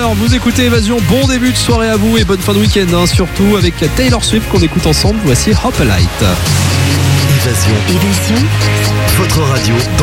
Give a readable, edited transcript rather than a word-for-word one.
19h, vous écoutez Évasion. Bon début de soirée à vous et bonne fin de week-end, hein, surtout avec Taylor Swift qu'on écoute ensemble. Voici Hop a Light. Évasion. Votre radio